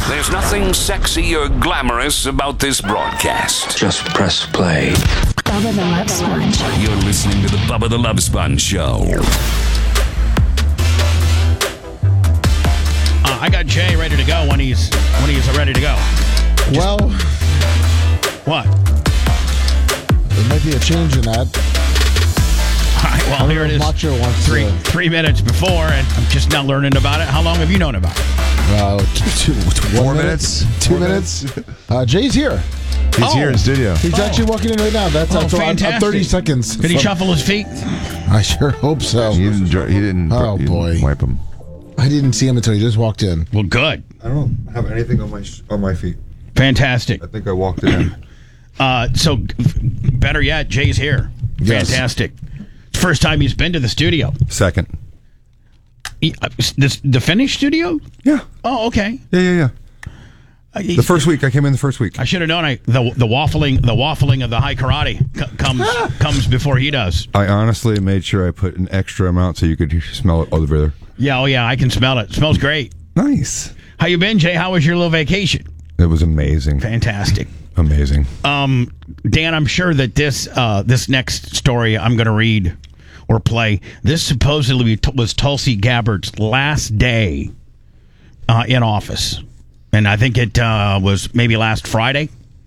There's nothing sexy or glamorous about this broadcast. Just press play. Bubba the Love Sponge. You're listening to the Bubba the Love Sponge Show. I got Jay ready to go when he's ready to go. Well, What? there might be a change in that. All right, well, here it is. Macho wants 3 minutes before, and I'm just now learning about it. How long have you known about it? 4 minutes. 2 minutes. Jay's here. He's here in studio. He's actually walking in right now. That's on fantastic. 30 seconds. Did he shuffle his feet? I sure hope so. He didn't Oh, boy. wipe him. I didn't see him until he just walked in. Well, good. I don't have anything on my feet. Fantastic. I think I walked in. So, better yet, Jay's here. Yes. Fantastic. First time he's been to the studio. Second. The finished studio? Yeah. Oh, okay. Yeah. The first week. I came in the first week. I should have known. The waffling of the high karate comes before he does. I honestly made sure I put an extra amount so you could smell it over there. Yeah, oh yeah, I can smell it. It smells great. Nice. How you been, Jay? How was your little vacation? It was amazing. Fantastic. Amazing. Dan, I'm sure that this next story I'm going to read or play, this supposedly was Tulsi Gabbard's last day in office. And I think it was maybe last Friday.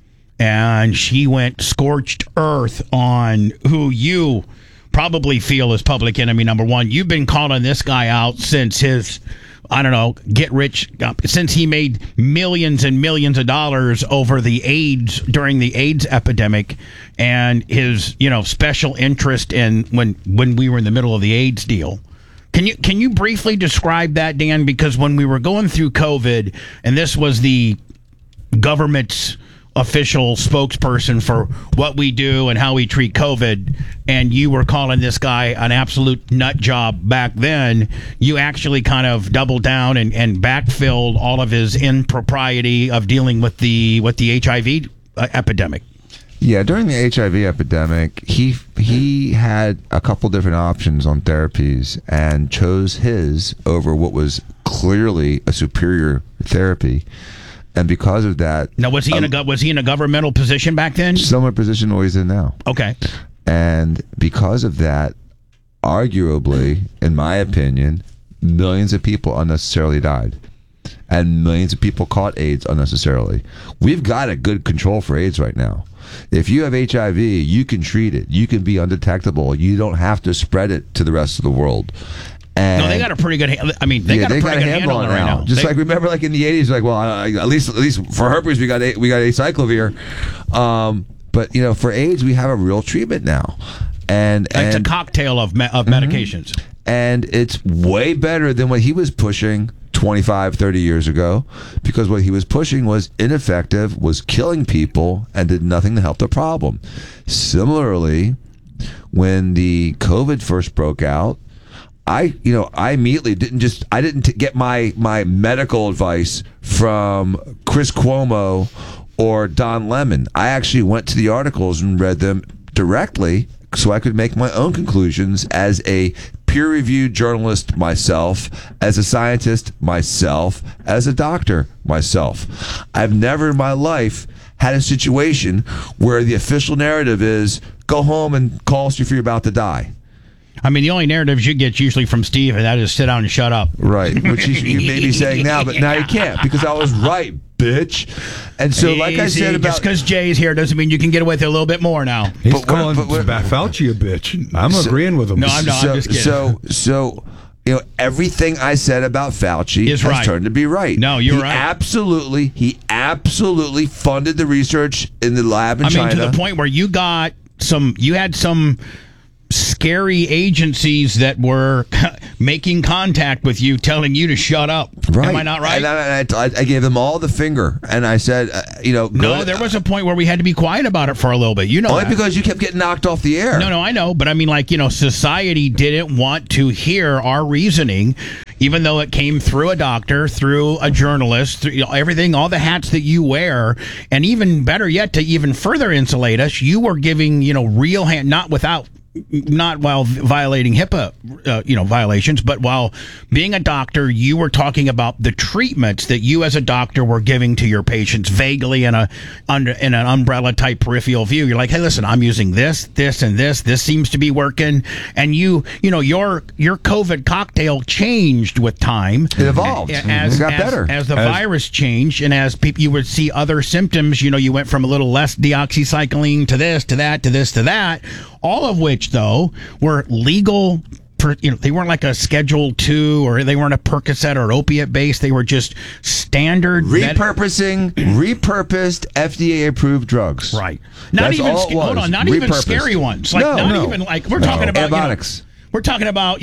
And she went scorched earth on who you probably feel is public enemy number one. You've been calling this guy out since his, I don't know, get rich, since he made millions and millions of dollars over during the AIDS epidemic, and his, special interest in when we were in the middle of the AIDS deal. Can you briefly describe that, Dan? Because when we were going through COVID, and this was the government's official spokesperson for what we do and how we treat COVID, and you were calling this guy an absolute nut job back then, you actually kind of doubled down and backfilled all of his impropriety of dealing with the HIV epidemic. Yeah, during the HIV epidemic, he had a couple different options on therapies and chose his over what was clearly a superior therapy. And because of that... Now, was he in a governmental position back then? Similar position to what he's in now. Okay. And because of that, arguably, in my opinion, millions of people unnecessarily died. And millions of people caught AIDS unnecessarily. We've got a good control for AIDS right now. If you have HIV, you can treat it. You can be undetectable. You don't have to spread it to the rest of the world. And no, they got a pretty good. They got a pretty good handle on it right now. Just like remember, like in the '80s, like at least for herpes, we got acyclovir. But for AIDS, we have a real treatment now, and it's a cocktail of medications, and it's way better than what he was pushing 25, 30 years ago, because what he was pushing was ineffective, was killing people, and did nothing to help the problem. Similarly, when the COVID first broke out, I immediately didn't get my medical advice from Chris Cuomo or Don Lemon. I actually went to the articles and read them directly so I could make my own conclusions as a peer-reviewed journalist myself, as a scientist myself, as a doctor myself. I've never in my life had a situation where the official narrative is go home and call us if you're about to die. I mean, the only narratives you get usually from Steve, and that is sit down and shut up. Right, which you may be saying now, but now you can't, because I was right, bitch. And so, like I said about... Just because Jay's here doesn't mean you can get away with it a little bit more now. He's calling Fauci a bitch. I'm agreeing with him. No, I'm not. I'm just kidding. So everything I said about Fauci has turned to be right. No, you're right. He absolutely funded the research in the lab in China. To the point where you had some scary agencies that were making contact with you, telling you to shut up. Right. Am I not right? And I gave them all the finger, and I said, No, there was a point where we had to be quiet about it for a little bit. Only because you kept getting knocked off the air. No, I know. But I mean, society didn't want to hear our reasoning, even though it came through a doctor, through a journalist, through everything, all the hats that you wear. And even better yet, to even further insulate us, you were giving, real hand, not without not while violating HIPAA, violations, but while being a doctor, you were talking about the treatments that you as a doctor were giving to your patients vaguely in an umbrella type peripheral view. You're like, hey, listen, I'm using this, and this. This seems to be working. And your COVID cocktail changed with time. It evolved. It got better as the virus changed, and as you would see other symptoms. You went from a little less deoxycycline to this, to that, to this, to that. All of which, though, were legal. They weren't like a Schedule 2, or they weren't a Percocet or opiate based. They were just standard repurposed FDA-approved drugs. Right. Not That's even all it was. hold on. Not even scary ones. Like not even like we're talking about antibiotics. We're talking about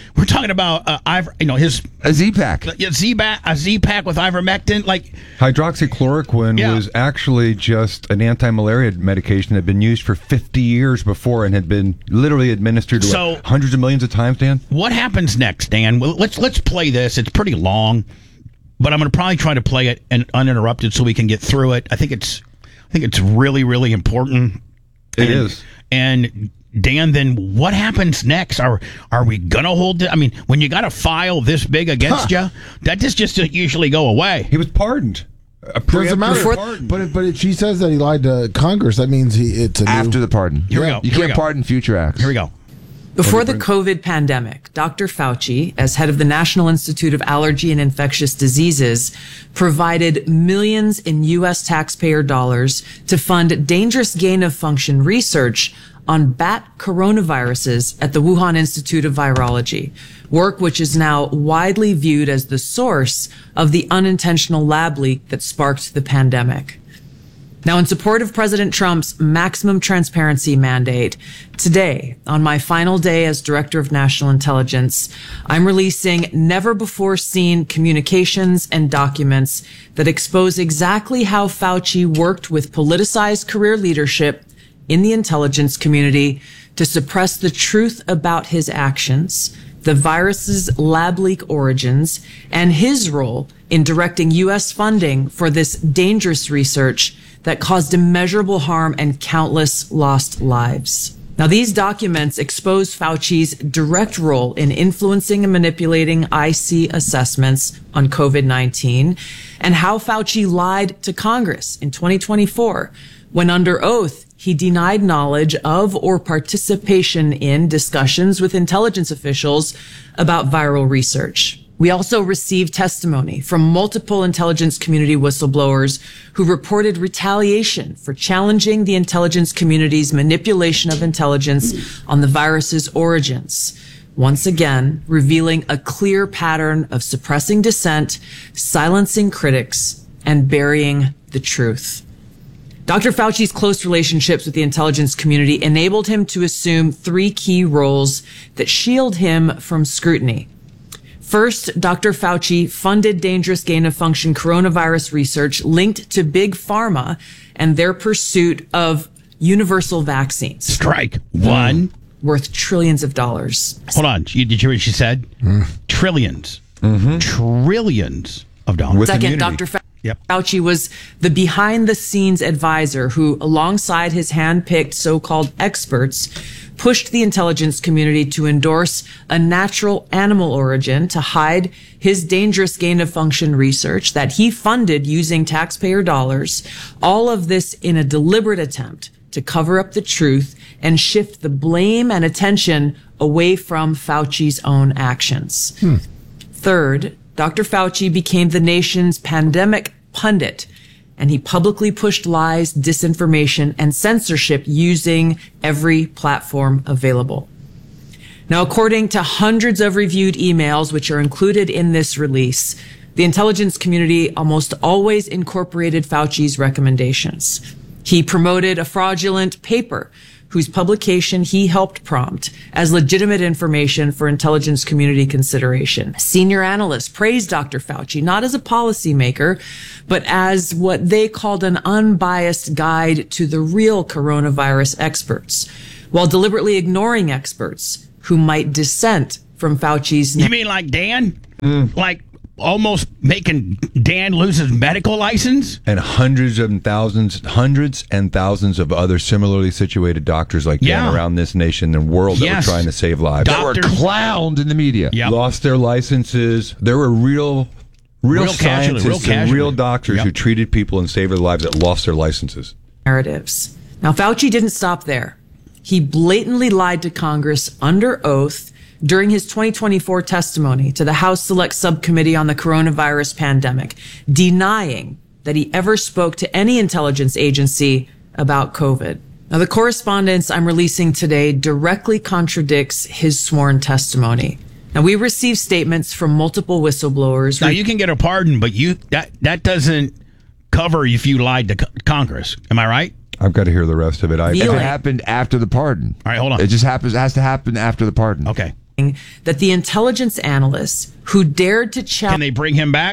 his a Z-Pack. A Z-Pack with ivermectin. Like hydroxychloroquine was actually just an anti-malaria medication that had been used for 50 years before and had been literally administered hundreds of millions of times. Dan, what happens next, Dan? Well, let's play this. It's pretty long, but I'm going to probably try to play it uninterrupted so we can get through it. I think it's really, really important. It is. And Dan, then what happens next? Are we gonna hold it? I mean, when you got a file this big against you, that just usually go away. He was pardoned. Doesn't matter. But she says that he lied to Congress. That means it's after the pardon. Here we go. You can't pardon future acts. Here we go. Before the COVID pandemic, Dr. Fauci, as head of the National Institute of Allergy and Infectious Diseases, provided millions in U.S. taxpayer dollars to fund dangerous gain-of-function research on bat coronaviruses at the Wuhan Institute of Virology, work which is now widely viewed as the source of the unintentional lab leak that sparked the pandemic. Now, in support of President Trump's maximum transparency mandate, today, on my final day as Director of National Intelligence, I'm releasing never-before-seen communications and documents that expose exactly how Fauci worked with politicized career leadership in the intelligence community to suppress the truth about his actions, the virus's lab leak origins, and his role in directing U.S. funding for this dangerous research that caused immeasurable harm and countless lost lives. Now, these documents expose Fauci's direct role in influencing and manipulating IC assessments on COVID-19 and how Fauci lied to Congress in 2024 when under oath he denied knowledge of or participation in discussions with intelligence officials about viral research. We also received testimony from multiple intelligence community whistleblowers who reported retaliation for challenging the intelligence community's manipulation of intelligence on the virus's origins. Once again, revealing a clear pattern of suppressing dissent, silencing critics, and burying the truth. Dr. Fauci's close relationships with the intelligence community enabled him to assume three key roles that shield him from scrutiny. First, Dr. Fauci funded dangerous gain-of-function coronavirus research linked to Big Pharma and their pursuit of universal vaccines. Strike one. Worth trillions of dollars. Hold on. Did you hear what she said? Trillions. Trillions of dollars. Second, Dr. Fauci was the behind-the-scenes advisor who, alongside his hand-picked so-called experts, pushed the intelligence community to endorse a natural animal origin to hide his dangerous gain-of-function research that he funded using taxpayer dollars, all of this in a deliberate attempt to cover up the truth and shift the blame and attention away from Fauci's own actions. Third, Dr. Fauci became the nation's pandemic pundit, and he publicly pushed lies, disinformation, and censorship using every platform available. Now, according to hundreds of reviewed emails, which are included in this release, the intelligence community almost always incorporated Fauci's recommendations. He promoted a fraudulent paper whose publication he helped prompt as legitimate information for intelligence community consideration. Senior analysts praised Dr. Fauci not as a policymaker, but as what they called an unbiased guide to the real coronavirus experts, while deliberately ignoring experts who might dissent from Fauci's... You mean like Dan? Like almost making Dan lose his medical license? And hundreds and thousands of other similarly situated doctors like Dan around this nation and world that were trying to save lives. They were clowned in the media. Yep. Lost their licenses. There were real scientists and real doctors who treated people and saved their lives that lost their licenses. Narratives. Now, Fauci didn't stop there. He blatantly lied to Congress under oath during his 2024 testimony to the House Select Subcommittee on the Coronavirus Pandemic, denying that he ever spoke to any intelligence agency about COVID. Now, the correspondence I'm releasing today directly contradicts his sworn testimony. Now, we received statements from multiple whistleblowers. Now, you can get a pardon, but that doesn't cover if you lied to Congress. Am I right? I've got to hear the rest of it. It happened after the pardon. All right, hold on. It just has to happen after the pardon. Okay. That the intelligence analysts who dared to challenge... Can they bring him back?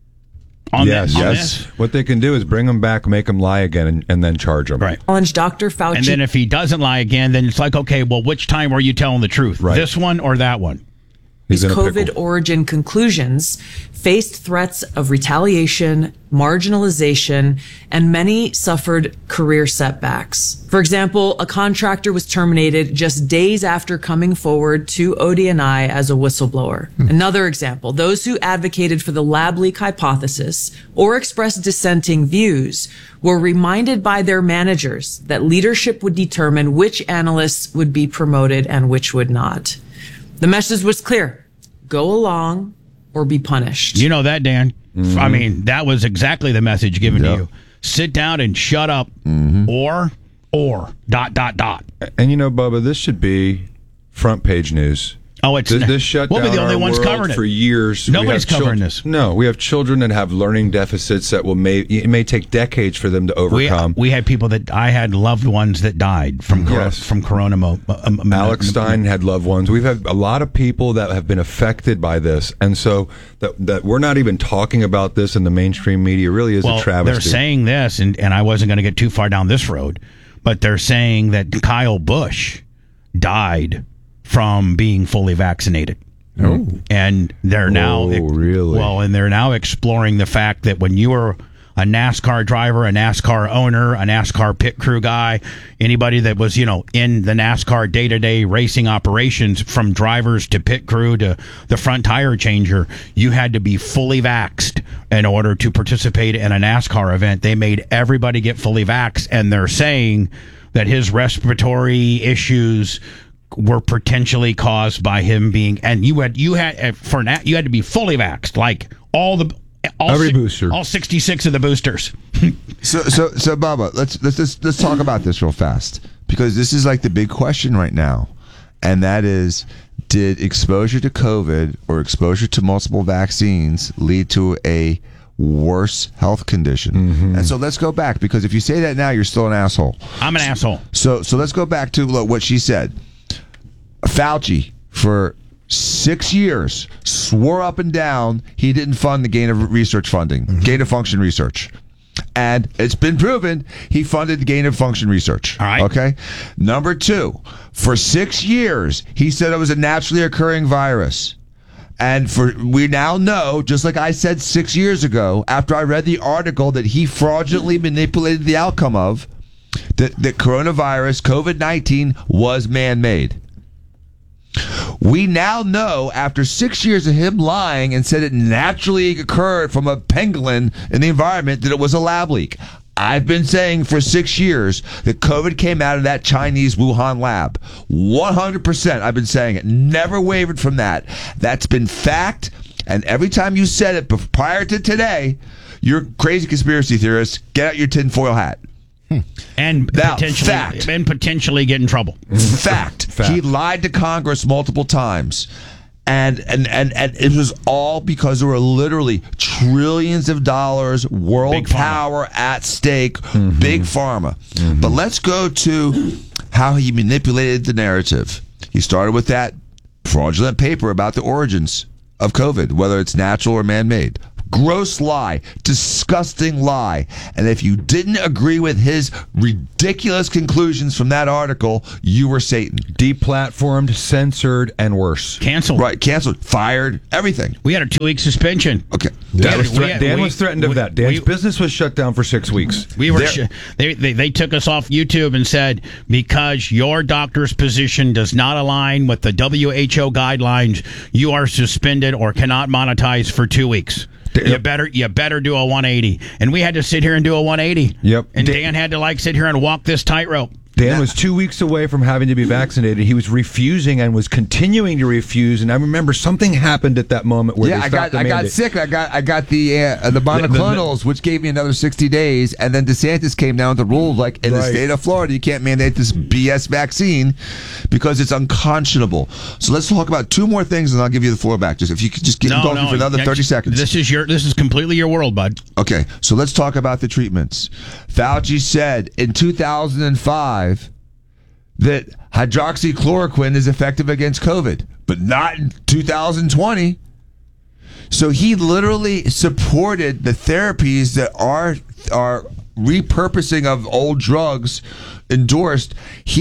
Yes. What they can do is bring him back, make him lie again, and then charge him. Right. Challenge Dr. Fauci. And then if he doesn't lie again, then it's like, okay, well, which time were you telling the truth? Right. This one or that one? His COVID origin conclusions faced threats of retaliation, marginalization, and many suffered career setbacks. For example, a contractor was terminated just days after coming forward to ODNI as a whistleblower. Another example, those who advocated for the lab leak hypothesis or expressed dissenting views were reminded by their managers that leadership would determine which analysts would be promoted and which would not. The message was clear. Go along or be punished. You know that, Dan. Mm-hmm. I mean, that was exactly the message given to you. Sit down and shut up or ... And you know, Bubba, this should be front page news. Oh, it's this shut we'll down be the only our ones world covering it for years. Nobody's covering this. No, we have children that have learning deficits that it may take decades for them to overcome. We had people I had loved ones that died from corona. Alex Stein had loved ones. We've had a lot of people that have been affected by this, and so that we're not even talking about this in the mainstream media really is a travesty. They're saying this, and I wasn't going to get too far down this road, but they're saying that Kyle Busch died from being fully vaccinated. Oh. And they're now really? Well, and they're now exploring the fact that when you were a NASCAR driver, a NASCAR owner, a NASCAR pit crew guy, anybody that was, in the NASCAR day-to-day racing operations, from drivers to pit crew to the front tire changer, you had to be fully vaxxed in order to participate in a NASCAR event. They made everybody get fully vaxxed, and they're saying that his respiratory issues were potentially caused by him being, and you had to be fully vaxxed, like every booster, all 66 of the boosters. So Bubba, let's talk about this real fast, because this is like the big question right now, and that is, did exposure to COVID or exposure to multiple vaccines lead to a worse health condition? Mm-hmm. And so let's go back, because if you say that now, you're still an asshole. I'm an asshole. So let's go back to what she said. Fauci, for 6 years, swore up and down he didn't fund the gain of function research. And it's been proven he funded the gain of function research. All right. Okay? Number 2, for 6 years, he said it was a naturally occurring virus. And we now know, just like I said 6 years ago, after I read the article that he fraudulently manipulated the outcome of, that coronavirus, COVID-19, was man-made. We now know, after 6 years of him lying and said it naturally occurred from a pangolin in the environment, that it was a lab leak. I've been saying for 6 years that COVID came out of that Chinese Wuhan lab. 100%. I've been saying it. Never wavered from that. That's been fact. And every time you said it prior to today, you're crazy conspiracy theorists. Get out your tinfoil hat. And potentially get in trouble. Fact. He lied to Congress multiple times. And it was all because there were literally trillions of dollars, world power at stake, big pharma. Mm-hmm. But let's go to how he manipulated the narrative. He started with that fraudulent paper about the origins of COVID, whether it's natural or man-made. Gross lie. Disgusting lie. And if you didn't agree with his ridiculous conclusions from that article, you were Satan. Deplatformed, censored, and worse. Canceled. Right, canceled, fired, everything. We had a 2-week suspension. Okay. Dan was threatened of that. Dan's business was shut down for 6 weeks. We were. They took us off YouTube and said, because your doctor's position does not align with the WHO guidelines, you are suspended or cannot monetize for 2 weeks. You better do a 180. And we had to sit here and do a 180. Yep. And Dan had to sit here and walk this tightrope. Dan was 2 weeks away from having to be vaccinated. He was refusing and was continuing to refuse. And I remember something happened at that moment where I got sick. I got the monoclonals, which gave me another 60 days. And then DeSantis came down with the rules, like in the state of Florida, you can't mandate this BS vaccine because it's unconscionable. So let's talk about 2 more things, and I'll give you the floor back. Just if you could just get indulged for another 30 seconds. This is completely your world, bud. Okay, so let's talk about the treatments. Fauci said in 2005 that hydroxychloroquine is effective against COVID, but not in 2020. So he literally supported the therapies that are repurposing of old drugs endorsed.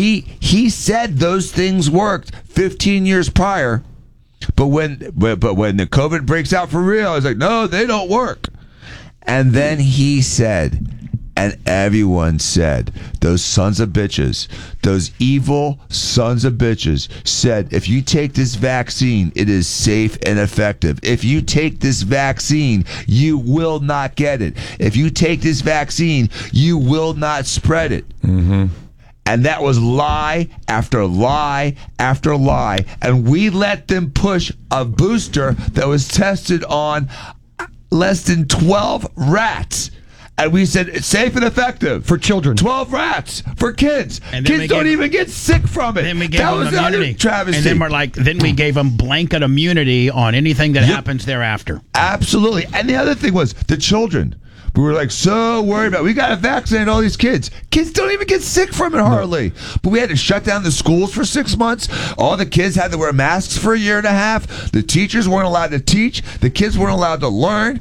He said those things worked 15 years prior, but when the COVID breaks out for real, he's like, no, they don't work. And then he said, and everyone said, those sons of bitches, those evil sons of bitches said, if you take this vaccine, it is safe and effective. If you take this vaccine, you will not get it. If you take this vaccine, you will not spread it. Mm-hmm. And that was lie after lie after lie. And we let them push a booster that was tested on less than 12 rats. And we said it's safe and effective. For children. 12 rats for kids. And kids don't even get sick from it. Then we gave that them was immunity. The other travesty. And then we gave them blanket immunity on anything that happens thereafter. Absolutely. And the other thing was the children. We were so worried about, we got to vaccinate all these kids. Kids don't even get sick from it hardly. But we had to shut down the schools for 6 months. All the kids had to wear masks for a year and a half. The teachers weren't allowed to teach. The kids weren't allowed to learn.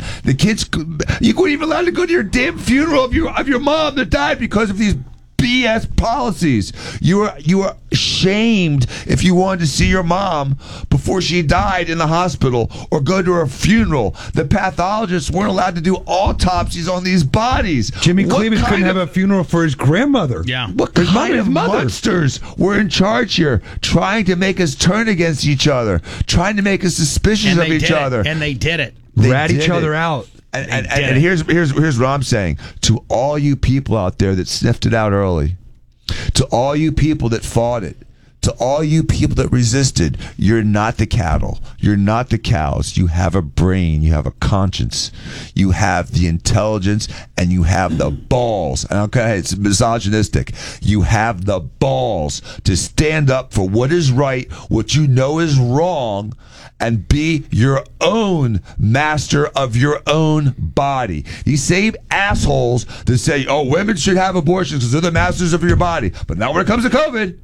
You weren't even allowed to go to your damn funeral of your mom that died because of these BS policies. You were shamed if you wanted to see your mom before she died in the hospital or go to her funeral. The pathologists weren't allowed to do autopsies on these bodies. Jimmy Cleavage couldn't have a funeral for his grandmother. Yeah. What kind of monsters were in charge here, trying to make us turn against each other, trying to make us suspicious of each other? And they did it. Rat each other out. And here's what I'm saying to all you people out there that sniffed it out early, to all you people that fought it, to all you people that resisted. You're not the cattle. You're not the cows. You have a brain. You have a conscience. You have the intelligence, and you have the balls. And okay, it's misogynistic. You have the balls to stand up for what is right, what you know is wrong, and be your own master of your own body. These same assholes that say, oh, women should have abortions because they're the masters of your body. But now when it comes to COVID,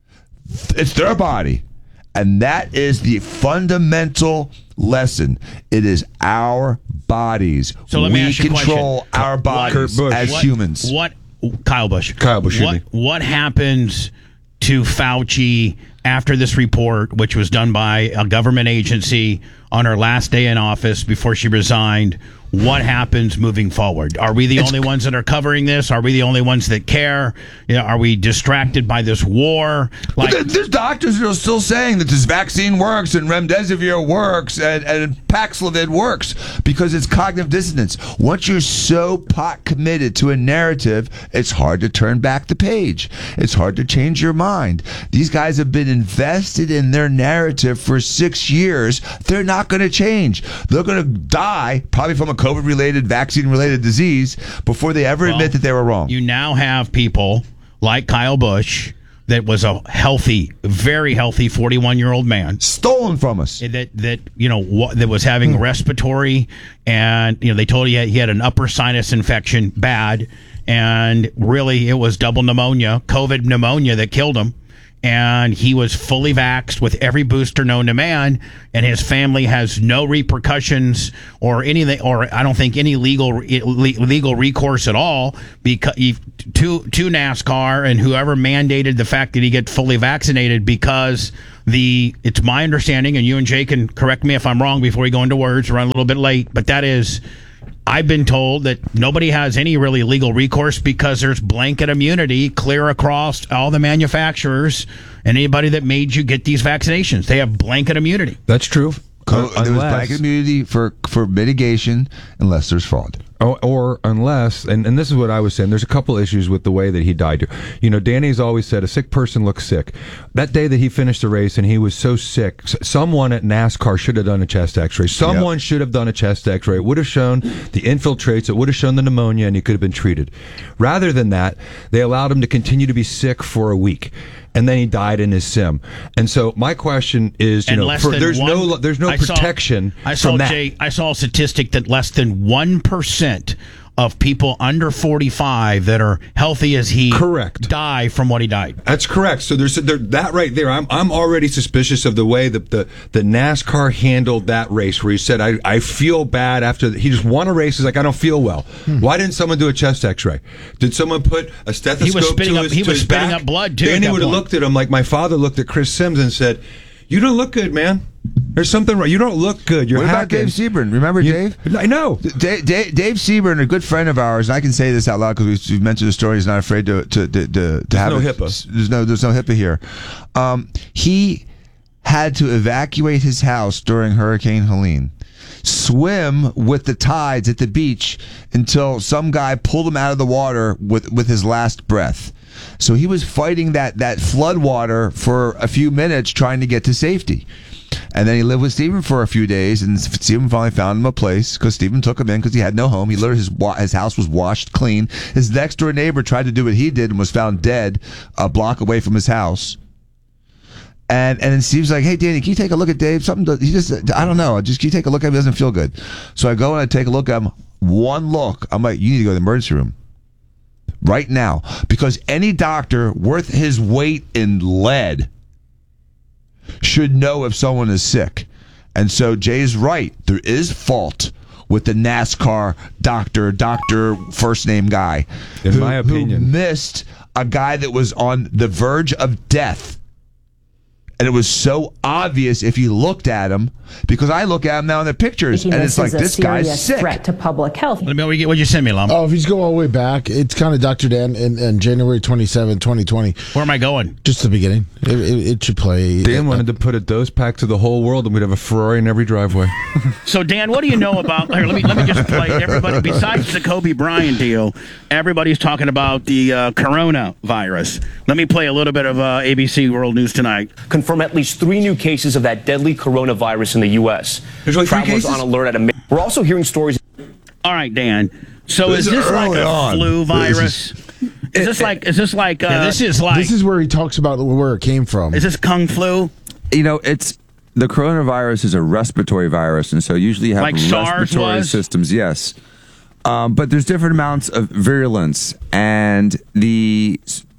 it's their body. And that is the fundamental lesson. It is our bodies. So let me ask you a question. We control our bodies as humans. Kyle Busch. What happens to Fauci after this report, which was done by a government agency on her last day in office before she resigned? What happens moving forward? Are we the only ones that are covering this? Are we the only ones that care? Are we distracted by this war? There's doctors that are still saying that this vaccine works and remdesivir works and Paxlovid works because it's cognitive dissonance. Once you're so pot committed to a narrative, it's hard to turn back the page. It's hard to change your mind. These guys have been invested in their narrative for 6 years. They're not going to change. They're going to die probably from a COVID-related, vaccine-related disease before they ever admit that they were wrong. You now have people like Kyle Busch that was a healthy, very healthy 41-year-old man. Stolen from us. That was having respiratory, and they told he had an upper sinus infection, bad, and really it was double pneumonia, COVID pneumonia that killed him. and he was fully vaxxed with every booster known to man, and his family has no repercussions or anything, or I don't think any legal recourse at all because to NASCAR and whoever mandated the fact that he get fully vaccinated, because it's my understanding, and you and Jay can correct me if I'm wrong before we go into words, run a little bit late, but that is, I've been told that nobody has any really legal recourse because there's blanket immunity clear across all the manufacturers and anybody that made you get these vaccinations. They have blanket immunity. That's true. There was blanket immunity for mitigation unless there's fraud. Or unless, and this is what I was saying, there's a couple issues with the way that he died. You know, Danny's always said a sick person looks sick. That day that he finished the race and he was so sick, someone at NASCAR should have done a chest x-ray. Someone should have done a chest x-ray. It would have shown the infiltrates, it would have shown the pneumonia, and he could have been treated. Rather than that, they allowed him to continue to be sick for a week. And then he died in his sim. And so my question is, there's no protection from that. Jay, I saw a statistic that less than 1% of people under 45 that are healthy as he die from what he died. That's correct. So there's that right there. I'm already suspicious of the way that the NASCAR handled that race, where he said, I feel bad after he just won a race. He's like, I don't feel well. Why didn't someone do a chest x-ray? Did someone put a stethoscope to his back? Up blood too. Danny would have looked at him like my father looked at Chris Sims and said, you don't look good, man. There's something wrong. You don't look good. What about Dave Sebring? Remember Dave? I know. Dave Sebring, a good friend of ours, and I can say this out loud because we've mentioned the story. He's not afraid to have no HIPAA. There's no HIPAA here. He had to evacuate his house during Hurricane Helene, swim with the tides at the beach until some guy pulled him out of the water with his last breath. So he was fighting that flood water for a few minutes trying to get to safety. And then he lived with Stephen for a few days, and Stephen finally found him a place because Stephen took him in because he had no home. He literally, his house was washed clean. His next door neighbor tried to do what he did and was found dead a block away from his house. And then Steve's like, hey, Danny, can you take a look at Dave? I don't know. Can you take a look at him? He doesn't feel good. So I go and I take a look at him. One look. I'm like, you need to go to the emergency room right now, because any doctor worth his weight in lead should know if someone is sick. And so Jay's right. There is fault with the NASCAR doctor first name guy. In my opinion. Who missed a guy that was on the verge of death. And it was so obvious if you looked at him, because I look at him now in the pictures, and it's like, this guy's sick. Threat to public health. What'd you send me, Lum? Oh, if he's going all the way back, it's kind of Dr. Dan in January 27, 2020. Where am I going? Just the beginning. It should play. Dan wanted to put a dose pack to the whole world, and we'd have a Ferrari in every driveway. So, Dan, what do you know about? Here, let me just play. Everybody, besides the Kobe Bryant deal, everybody's talking about the coronavirus. Let me play a little bit of ABC World News Tonight. Confirm at least 3 new cases of that deadly coronavirus in the U.S. There's only 3 Travelers cases? on alert at We're also hearing stories. All right, Dan. So is this like a flu virus? Is this like? This is where he talks about where it came from. Is this Kung Flu? It's the coronavirus is a respiratory virus, and so usually you have like respiratory systems. Yes, but there's different amounts of virulence, and the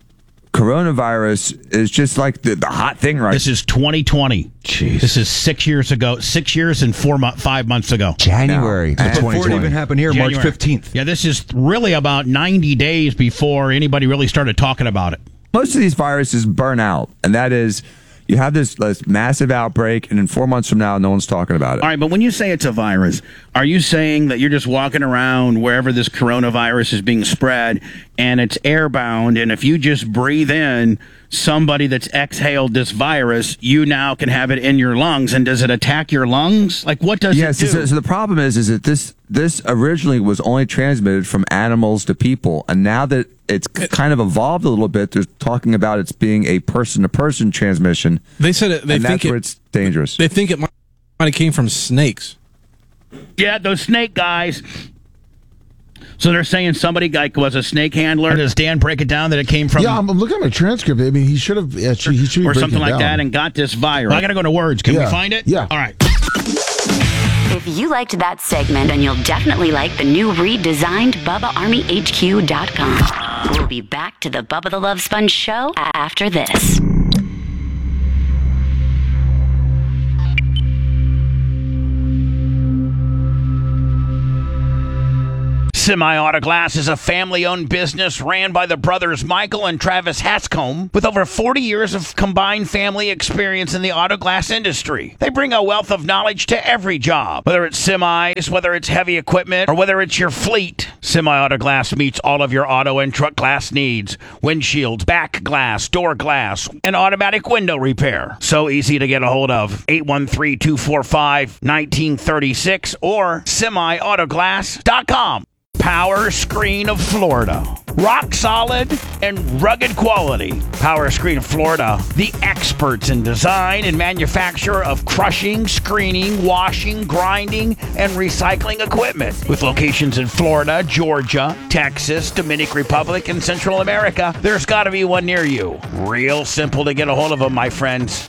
coronavirus is just like the hot thing right now. This is 2020. Jeez. This is 6 years ago. 6 years and 5 months ago. January. Before it even happened here, January. March 15th. Yeah, this is really about 90 days before anybody really started talking about it. Most of these viruses burn out, and that is, you have this massive outbreak, and in 4 months from now, no one's talking about it. All right, but when you say it's a virus, are you saying that you're just walking around wherever this coronavirus is being spread, and it's airbound, and if you just breathe in somebody that's exhaled this virus, you now can have it in your lungs, and does it attack your lungs? Like, what does it do? So the problem is that this originally was only transmitted from animals to people, and now that it's kind of evolved a little bit, they're talking about it's being a person-to-person transmission. They said that's where it's dangerous. They think it might have came from snakes. Yeah, those snake guys. So they're saying somebody was a snake handler. Does Dan break it down that it came from? Yeah, I'm looking at my transcript. I mean, he should have. He should be or something like down. that, and got this virus. Well, I got to go to words. Can we find it? Yeah. All right. If you liked that segment, then you'll definitely like the new redesigned BubbaArmyHQ.com. We'll be back to the Bubba the Love Sponge show after this. Semi Auto Glass is a family-owned business ran by the brothers Michael and Travis Hatscombe with over 40 years of combined family experience in the auto glass industry. They bring a wealth of knowledge to every job, whether it's semis, whether it's heavy equipment, or whether it's your fleet. Semi Auto Glass meets all of your auto and truck glass needs: windshields, back glass, door glass, and automatic window repair. So easy to get a hold of. 813-245-1936 or semiautoglass.com. Power Screen of Florida. Rock solid and rugged quality. Power Screen of Florida, the experts in design and manufacture of crushing, screening, washing, grinding, and recycling equipment. With locations in Florida, Georgia, Texas, Dominican Republic, and Central America, there's got to be one near you. Real simple to get a hold of them, my friends.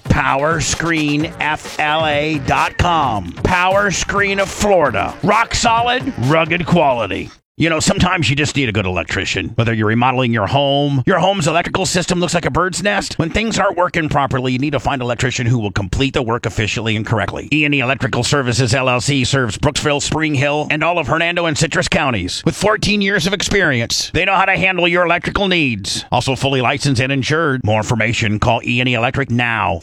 PowerscreenFLA.com. Power Screen of Florida. Rock solid, rugged quality. You know, sometimes you just need a good electrician. Whether you're remodeling your home's electrical system looks like a bird's nest. When things aren't working properly, you need to find an electrician who will complete the work efficiently and correctly. E&E Electrical Services, LLC serves Brooksville, Spring Hill, and all of Hernando and Citrus counties. With 14 years of experience, they know how to handle your electrical needs. Also fully licensed and insured. More information, call E&E Electric now.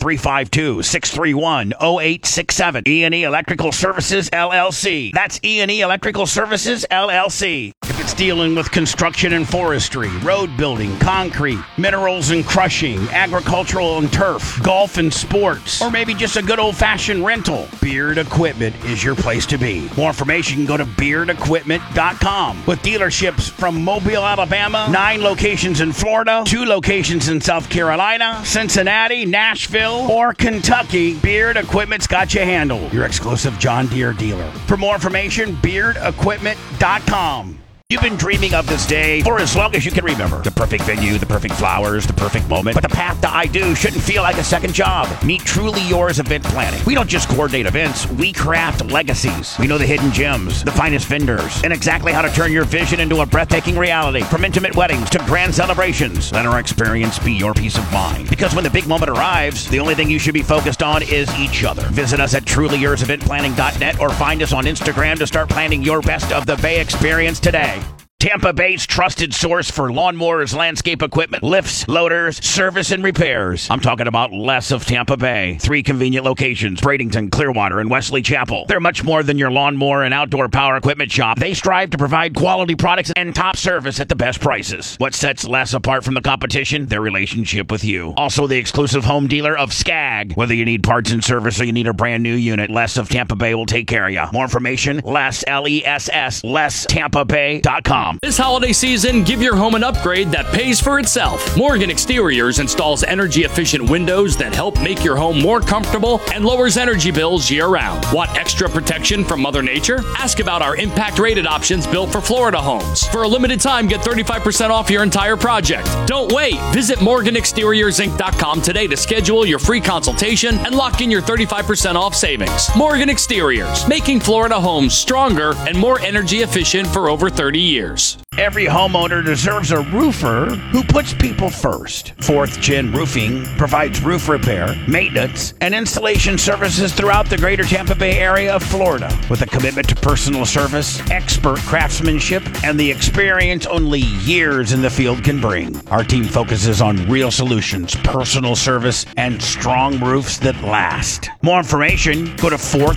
352-631-0867. E&E Electrical Services, LLC. That's E&E Electrical Services, LLC. If it's dealing with construction and forestry, road building, concrete, minerals and crushing, agricultural and turf, golf and sports, or maybe just a good old-fashioned rental, Beard Equipment is your place to be. More information, go to beardequipment.com. With dealerships from Mobile, Alabama, 9 locations in Florida, 2 locations in South Carolina, Cincinnati, Nashville, or Kentucky, Beard Equipment's got you handled. Your exclusive John Deere dealer. For more information, beardequipment.com. You've been dreaming of this day for as long as you can remember. The perfect venue, the perfect flowers, the perfect moment. But the path to I Do shouldn't feel like a second job. Meet Truly Yours Event Planning. We don't just coordinate events, we craft legacies. We know the hidden gems, the finest vendors, and exactly how to turn your vision into a breathtaking reality. From intimate weddings to grand celebrations, let our experience be your peace of mind. Because when the big moment arrives, the only thing you should be focused on is each other. Visit us at trulyourseventplanning.net or find us on Instagram to start planning your best of the Bay experience today. Tampa Bay's trusted source for lawnmowers, landscape equipment, lifts, loaders, service, and repairs. I'm talking about Les of Tampa Bay. 3 convenient locations: Bradenton, Clearwater, and Wesley Chapel. They're much more than your lawnmower and outdoor power equipment shop. They strive to provide quality products and top service at the best prices. What sets Les apart from the competition? Their relationship with you. Also the exclusive home dealer of Skag. Whether you need parts and service or you need a brand new unit, Les of Tampa Bay will take care of you. More information, Les, L-E-S-S, LesTampaBay.com. This holiday season, give your home an upgrade that pays for itself. Morgan Exteriors installs energy-efficient windows that help make your home more comfortable and lowers energy bills year-round. Want extra protection from Mother Nature? Ask about our impact-rated options built for Florida homes. For a limited time, get 35% off your entire project. Don't wait. Visit MorganExteriorsInc.com today to schedule your free consultation and lock in your 35% off savings. Morgan Exteriors, making Florida homes stronger and more energy efficient for over 30 years. Every homeowner deserves a roofer who puts people first. 4th Gen Roofing provides roof repair, maintenance, and installation services throughout the greater Tampa Bay area of Florida. With a commitment to personal service, expert craftsmanship, and the experience only years in the field can bring. Our team focuses on real solutions, personal service, and strong roofs that last. More information, go to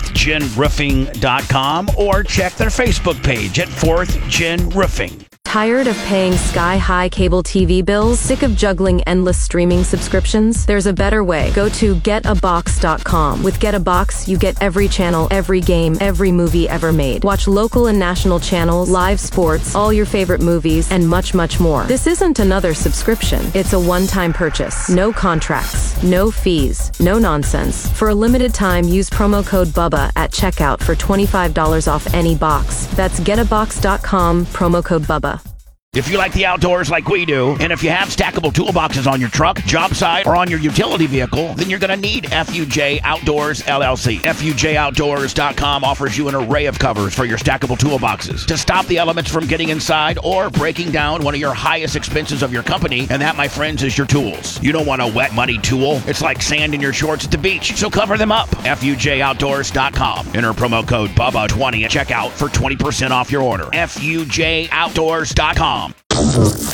4thGenRoofing.com or check their Facebook page at 4th Gen Roofing. Tired of paying sky-high cable TV bills? Sick of juggling endless streaming subscriptions? There's a better way. Go to getabox.com. With GetAbox, you get every channel, every game, every movie ever made. Watch local and national channels, live sports, all your favorite movies, and much, much more. This isn't another subscription. It's a one-time purchase. No contracts, no fees, no nonsense. For a limited time, use promo code BUBBA at checkout for $25 off any box. That's getabox.com, promo code BUBBA. If you like the outdoors like we do, and if you have stackable toolboxes on your truck, job site, or on your utility vehicle, then you're going to need FUJ Outdoors LLC. FUJOutdoors.com offers you an array of covers for your stackable toolboxes to stop the elements from getting inside or breaking down one of your highest expenses of your company, and that, my friends, is your tools. You don't want a wet, muddy tool. It's like sand in your shorts at the beach, so cover them up. FUJOutdoors.com. Enter promo code BUBBA20 at checkout for 20% off your order. FUJOutdoors.com.